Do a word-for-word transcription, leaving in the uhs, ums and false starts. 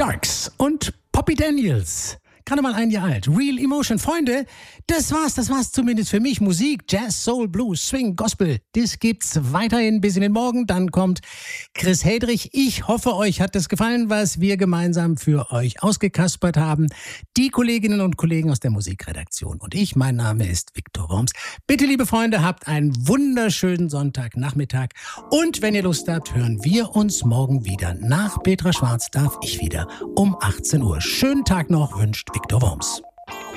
Sparks und Poppy Daniels. Gerade mal ein Jahr alt. Real Emotion. Freunde, das war's. Das war's zumindest für mich. Musik, Jazz, Soul, Blues, Swing, Gospel. Das gibt's weiterhin bis in den Morgen. Dann kommt Chris Heydrich. Ich hoffe, euch hat das gefallen, was wir gemeinsam für euch ausgekaspert haben. Die Kolleginnen und Kollegen aus der Musikredaktion. Und ich, mein Name ist Viktor Worms. Bitte, liebe Freunde, habt einen wunderschönen Sonntagnachmittag. Und wenn ihr Lust habt, hören wir uns morgen wieder. Nach Petra Schwarz darf ich wieder um achtzehn Uhr. Schönen Tag noch, wünscht Viktor Worms.